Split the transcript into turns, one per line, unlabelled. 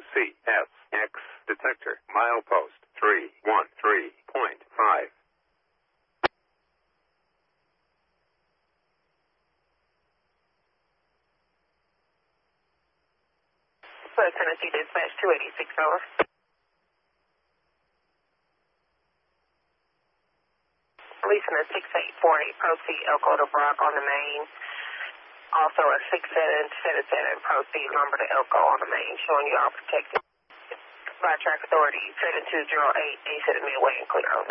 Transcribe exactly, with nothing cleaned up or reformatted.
C S X detector, milepost three one three point five.
West Tennessee Dispatch two eighty-six, over. Leasing a six eight four eight, proceed Elko to Brock on the main. Also a six seven seven seven, proceed Lumber to Elko on the main, showing you all protected by track authority seven two zero eight, east of the Midway and clear.